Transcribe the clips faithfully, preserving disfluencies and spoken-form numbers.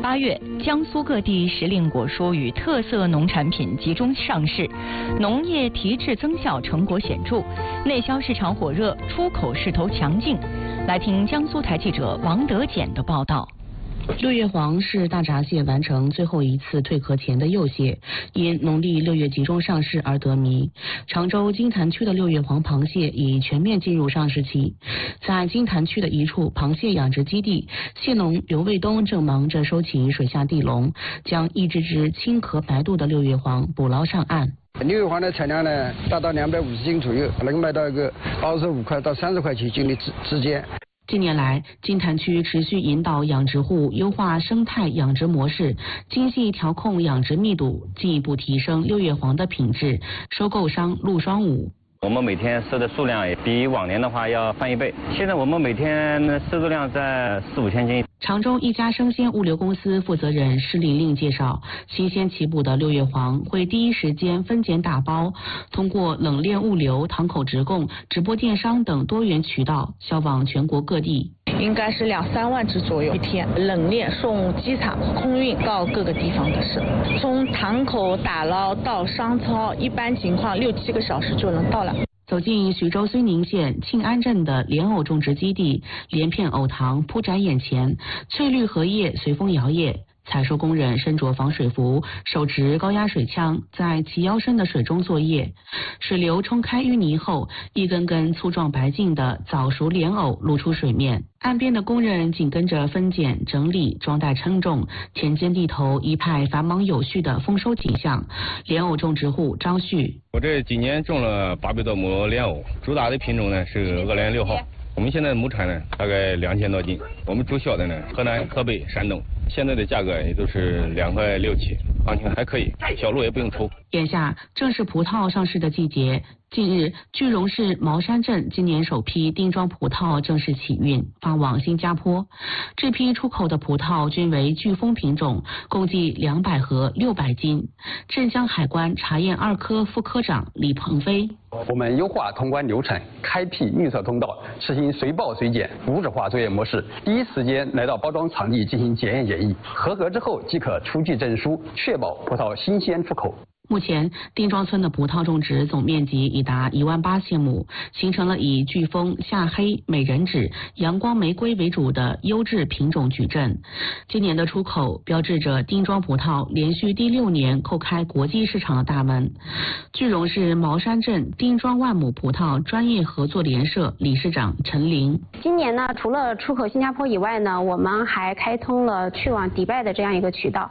八月，江苏各地时令果蔬与特色农产品集中上市，农业提质增效成果显著，内销市场火热，出口势头强劲。来听江苏台记者王德简的报道。 六月黄是大闸蟹完成最后一次蜕壳前的幼蟹，因农历六月集中上市而得名。常州金坛区的六月黄螃蟹已全面进入上市期，在金坛区的一处螃蟹养殖基地，蟹农刘卫东正忙着收起水下地笼，将一只只青壳白肚的六月黄捕捞上岸。 六月黄的产量呢，达到两百五十斤左右，能卖到一个二十五块到三十块钱斤的之之间。 近年来，金坛区持续引导养殖户优化生态养殖模式，精细调控养殖密度，进一步提升六月黄的品质。收购商陆双武。 我们每天收的数量也比往年的话要翻一倍，现在我们每天的收入量在四五千斤。 常州一家生鲜物流公司负责人施玲玲介绍，新鲜起捕的六月黄会第一时间分拣打包，通过冷链物流、堂口直供、直播电商等多元渠道销往全国各地。 应该是两三万只左右一天，冷链送机场空运到各个地方的是，从堂口打捞到商超，一般情况六七个小时就能到了。 走进徐州睢宁县庆安镇的莲藕种植基地，连片藕塘铺展眼前，翠绿荷叶随风摇曳。采收工人身着防水服，手持高压水枪，在齐腰深的水中作业。水流冲开淤泥后，一根根粗壮白净的早熟莲藕露出水面。岸边的工人紧跟着分拣、整理、装袋称重，田间地头一派繁忙有序的丰收景象。莲藕种植户张旭： 我这几年种了八百多亩莲藕，主打的品种呢是鄂莲六号。我们现在亩产呢大概两千多斤，我们主销的呢河南、河北、山东，现在的价格也都是两块六七，行情还可以，小路也不用抽。 眼下正是葡萄上市的季节，近日句容市茅山镇今年首批丁装葡萄正式起运，发往新加坡。这批出口的葡萄均为飓风品种，共计两百盒六百斤。镇江海关查验二科副科长李鹏飞： 我们优化通关流程，开辟绿色通道，实行随报随检无纸化作业模式，第一时间来到包装场地进行检验检疫，合格之后即可出具证书，确保葡萄新鲜出口。 目前，丁庄村的葡萄种植总面积已达一万八千亩，形成了以飓风、夏黑、美人指、阳光玫瑰为主的优质品种矩阵。今年的出口标志着丁庄葡萄连续第六年叩开国际市场的大门。句容市茅山镇丁庄万亩葡萄专业合作联社理事长陈玲： 今年呢，除了出口新加坡以外呢，我们还开通了去往迪拜的这样一个渠道。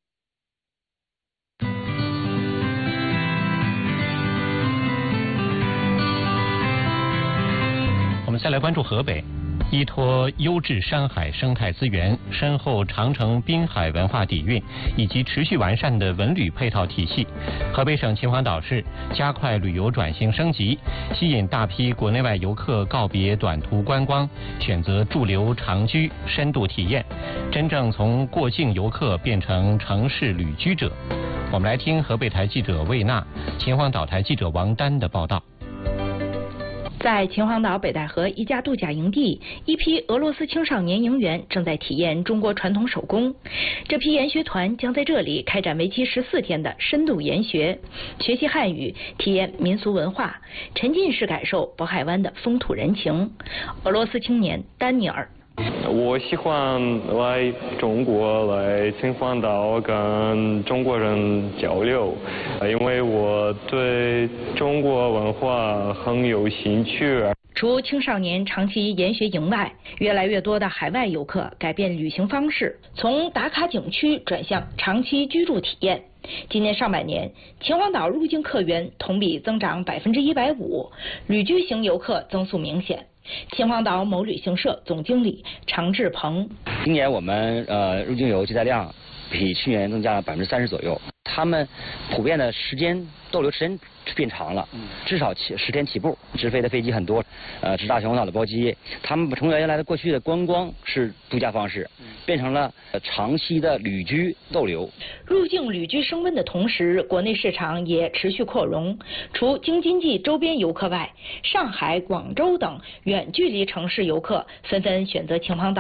我们再来关注河北，依托优质山海生态资源、深厚长城滨海文化底蕴以及持续完善的文旅配套体系，河北省秦皇岛市加快旅游转型升级，吸引大批国内外游客告别短途观光，选择驻留长居、深度体验，真正从过境游客变成城市旅居者。我们来听河北台记者魏娜、秦皇岛台记者王丹的报道。 在秦皇岛北戴河一家度假营地，一批俄罗斯青少年营员正在体验中国传统手工。这批研学团将在这里开展为期十四天的深度研学，学习汉语，体验民俗文化，沉浸式感受渤海湾的风土人情。俄罗斯青年丹尼尔： 我喜欢来中国，来秦皇岛跟中国人交流，因为我对中国文化很有兴趣。 除青少年长期研学营外，越来越多的海外游客改变旅行方式，从打卡景区转向长期居住体验。今年上半年，秦皇岛入境客源同比增长百分之一百五，旅居型游客增速明显。秦皇岛某旅行社总经理常志鹏： 今年我们呃入境游接待量比去年增加了百分之三十左右，他们普遍的时间逗留时间变长了，至少起十天起步，直飞的飞机很多，呃，直达秦皇岛的包机，他们从原来的过去的观光是度假方式，变成了长期的旅居逗留。 入境旅居升温的同时，国内市场也持续扩容。除京津冀周边游客外，上海、广州等远距离城市游客纷纷选择秦皇岛。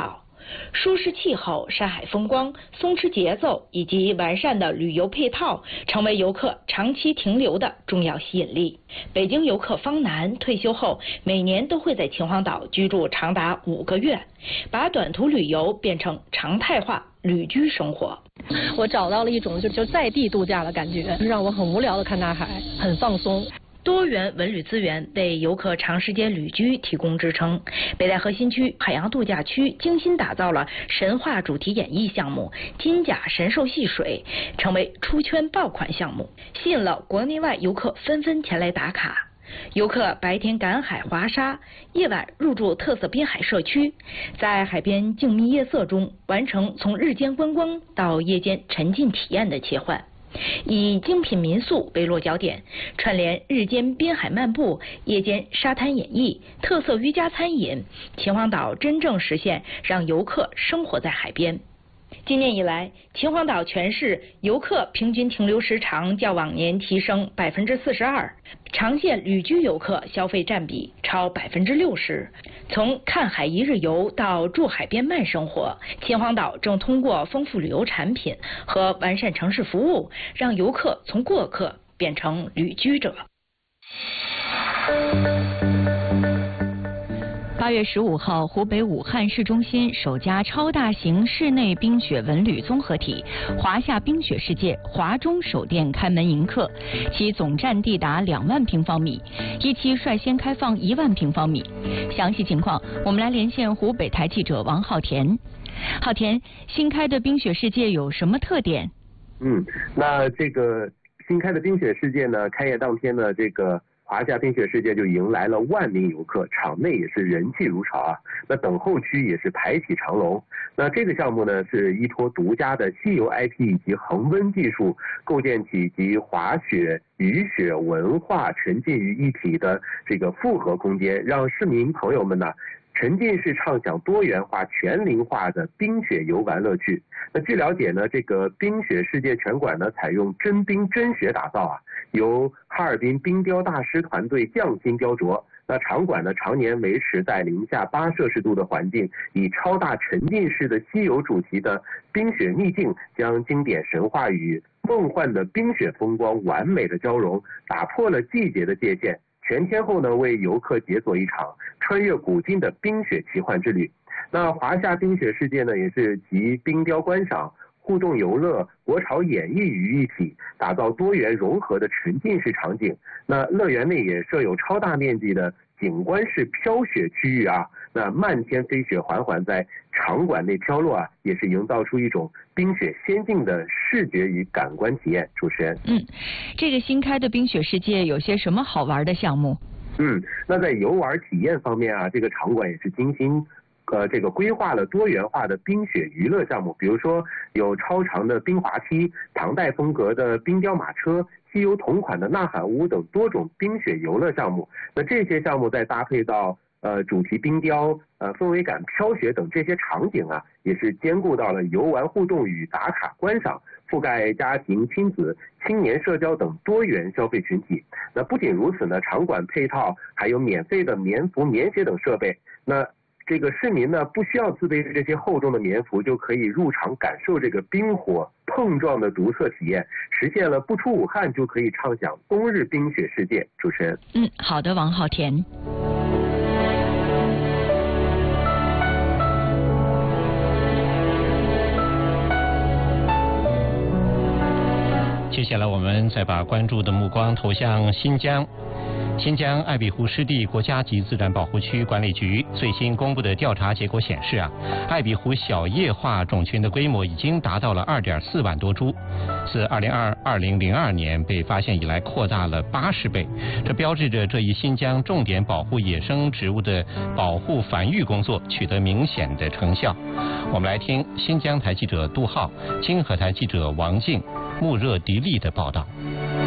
舒适气候、山海风光、松弛节奏以及完善的旅游配套，成为游客长期停留的重要吸引力。北京游客方楠退休后，每年都会在秦皇岛居住长达五个月，把短途旅游变成常态化旅居生活。 我找到了一种就就在地度假的感觉，让我很无聊的看大海，很放松。 多元文旅资源为游客长时间旅居提供支撑。北戴河新区海洋度假区精心打造了神话主题演绎项目金甲神兽戏水，成为出圈爆款项目，吸引了国内外游客纷纷前来打卡。游客白天赶海滑沙，夜晚入住特色滨海社区，在海边静谧夜色中完成从日间观光到夜间沉浸体验的切换。以精品民宿为落脚点，串联日间滨海漫步、夜间沙滩演绎、特色瑜伽餐饮，秦皇岛真正实现让游客生活在海边。今年以来，秦皇岛全市游客平均停留时长较往年提升百分之四十二，长线旅居游客消费占比超百分之六十。从看海一日游到住海边慢生活，秦皇岛正通过丰富旅游产品和完善城市服务，让游客从过客变成旅居者。 八月十五号，湖北武汉市中心首家超大型室内冰雪文旅综合体——华夏冰雪世界华中首店开门迎客，其总占地达两万平方米，一期率先开放一万平方米。详细情况，我们来连线湖北台记者王浩田。浩田，新开的冰雪世界有什么特点？ 嗯，那这个新开的冰雪世界呢，开业当天呢，这个华夏冰雪世界就迎来了万名游客，场内也是人气如潮啊。那等候区也是排起长龙。那这个项目呢，是依托独家的西游 I P 以及恒温技术，构建起集滑雪、雨雪文化沉浸于一体的这个复合空间，让市民朋友们呢沉浸式畅享多元化、全龄化的冰雪游玩乐趣。那据了解呢，这个冰雪世界全馆呢采用真冰真雪打造啊，由哈尔滨冰雕大师团队匠心雕琢。那场馆呢常年维持在零下八摄氏度的环境，以超大沉浸式的西游主题的冰雪秘境，将经典神话与梦幻的冰雪风光完美的交融，打破了季节的界限。全天候呢，为游客解锁一场穿越古今的冰雪奇幻之旅。那华夏冰雪世界呢，也是集冰雕观赏、互动游乐、国潮演绎于一体，打造多元融合的沉浸式场景。那乐园内也设有超大面积的景观式飘雪区域啊，那漫天飞雪缓缓在场馆内飘落啊，也是营造出一种冰雪仙境的视觉与感官体验。主持人， 嗯，这个新开的冰雪世界有些什么好玩的项目？ 嗯，那在游玩体验方面啊，这个场馆也是精心呃，这个规划了多元化的冰雪娱乐项目，比如说有超长的冰滑梯、唐代风格的冰雕马车、西游同款的呐喊屋等多种冰雪游乐项目。那这些项目再搭配到呃主题冰雕、呃氛围感飘雪等这些场景啊，也是兼顾到了游玩互动与打卡观赏，覆盖家庭、亲子、青年社交等多元消费群体。那不仅如此呢，场馆配套还有免费的棉服、棉鞋等设备。那这个市民呢，不需要自备这些厚重的棉服，就可以入场感受这个冰火碰撞的独特体验，实现了不出武汉就可以畅享冬日冰雪世界。主持人， 嗯，好的，王浩田。 接下来我们再把关注的目光投向新疆。新疆艾比湖湿地国家级自然保护区管理局最新公布的调查结果显示啊，艾比湖小叶化种群的规模已经达到了 二点四万多株，自二零零二年被发现以来扩大了八十倍，这标志着这一新疆重点保护野生植物的保护繁育工作取得明显的成效。我们来听新疆台记者杜浩、金河台记者王静、穆热迪利的报道。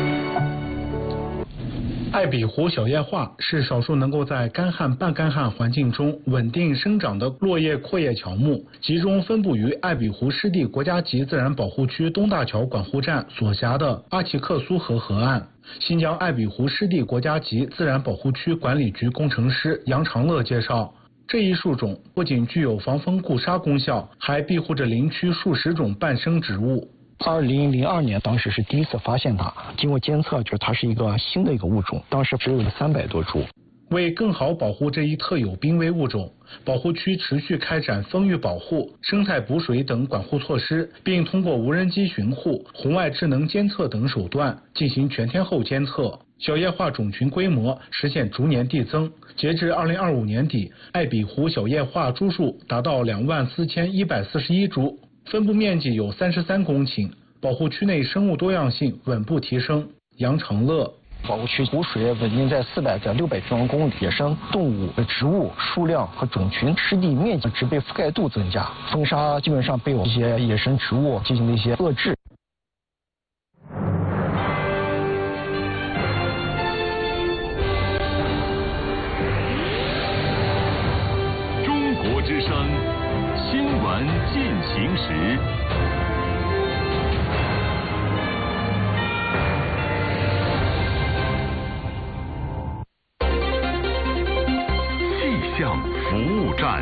艾比湖小叶桦是少数能够在干旱半干旱环境中稳定生长的落叶阔叶乔木，集中分布于艾比湖湿地国家级自然保护区东大桥管护站所辖的阿齐克苏河河岸。新疆艾比湖湿地国家级自然保护区管理局工程师杨长乐介绍， 这一树种不仅具有防风固沙功效，还庇护着林区数十种半生植物。 二零零二年，当时是第一次发现它，经过监测，就是它是一个新的一个物种，当时只有三百多株。 为更好保护这一特有濒危物种，保护区持续开展风域保护、生态补水等管护措施，并通过无人机巡护、红外智能监测等手段进行全天候监测。小叶化种群规模实现逐年递增，截至二零二五年底，艾比湖小叶化株数达到两万四千一百四十一株，分布面积有三十三公顷，保护区内生物多样性稳步提升。杨长乐。 保护区湖水稳定在四百到六百平方公里，野生动物、植物数量和种群、湿地面积、植被覆盖度增加，风沙基本上被我们一些野生植物进行了一些遏制。 中国之声新闻进行时。气象服务站，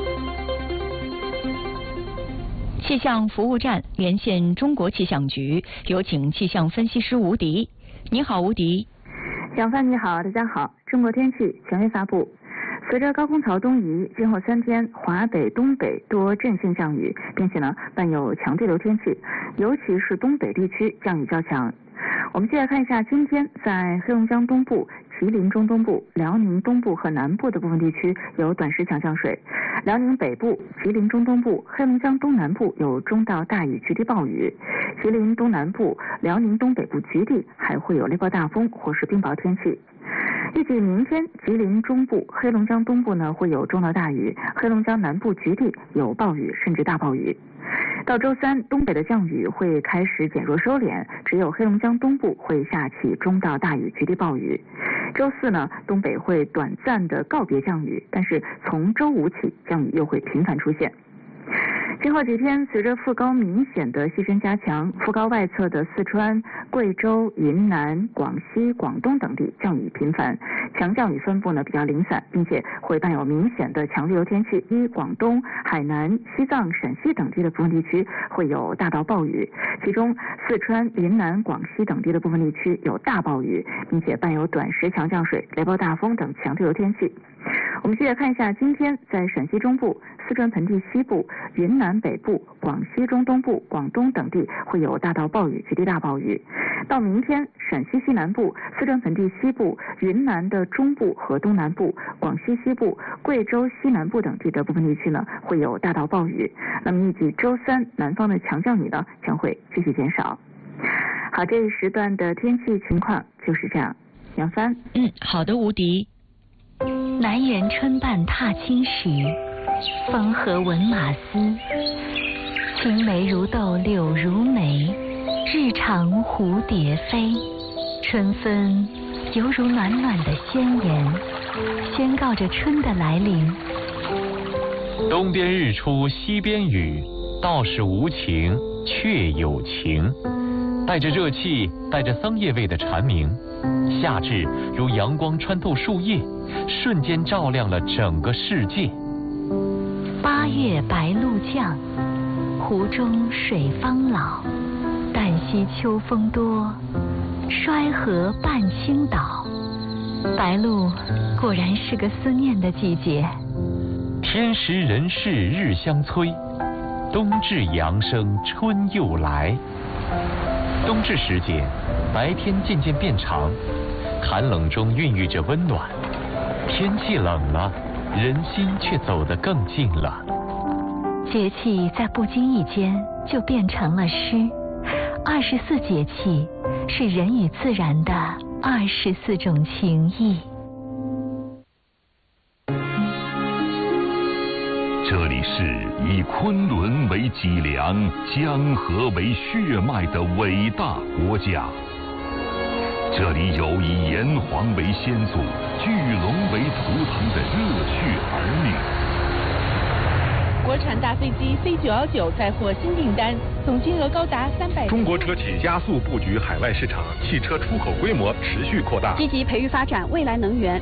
气象服务站连线中国气象局，有请气象分析师吴迪。你好，吴迪。 蒋帆你好，大家好。中国天气权威发布。随着高空槽东移，今后三天华北、东北多阵性降雨，并且呢伴有强对流天气，尤其是东北地区降雨较强。我们接着看一下，今天在黑龙江东部、吉林中东部、辽宁东部和南部的部分地区有短时强降水，辽宁北部、吉林中东部、黑龙江东南部有中到大雨局地暴雨，吉林东南部、辽宁东北部局地还会有雷暴大风或是冰雹天气。预计明天吉林中部、黑龙江东部呢会有中到大雨，黑龙江南部局地有暴雨甚至大暴雨。到周三，东北的降雨会开始减弱收敛，只有黑龙江东部会下起中到大雨局地暴雨。周四呢，东北会短暂的告别降雨，但是从周五起降雨又会频繁出现。今后几天，随着副高明显的西伸加强，副高外侧的四川、贵州、云南、广西、广东等地降雨频繁，强降雨分布呢比较零散，并且会伴有明显的强对流天气。一广东、海南、西藏、陕西等地的部分地区会有大到暴雨，其中四川、云南、广西等地的部分地区有大暴雨，并且伴有短时强降水、雷暴大风等强对流天气。我们接着看一下，今天在陕西中部、四川盆地西部、云南北部、广西中东部、广东等地会有大到暴雨、局地大暴雨。到明天，陕西西南部、四川盆地西部、云南的中部和东南部、广西西部、贵州西南部等地的部分地区呢会有大到暴雨。那么预计周三南方的强降雨呢将会继续减少。好，这一时段的天气情况就是这样。杨帆， 嗯，好的，吴迪。 南园春半踏青时，风和闻马嘶。青梅如豆柳如眉，日长蝴蝶飞。春分犹如暖暖的宣言，宣告着春的来临。 东边日出西边雨，道是无晴却有晴。带着热气，带着桑叶味的蝉鸣，夏至如阳光穿透树叶，瞬间照亮了整个世界。 八月白露降，湖中水方老。旦夕秋风多，衰河半倾倒。白露果然是个思念的季节。 天时人事日相催，冬至阳生春又来。冬至时节，白天渐渐变长，寒冷中孕育着温暖。天气冷了，人心却走得更近了。 节气在不经意间就变成了诗。二十四节气是人与自然的二十四种情谊。 这里是以昆仑为脊梁、江河为血脉的伟大国家。这里有以炎黄为先祖、巨龙为图腾的热血儿女。 国产大飞机 C 九一九再获新订单，总金额高达三百。 中国车企加速布局海外市场，汽车出口规模持续扩大， 积极培育发展未来能源。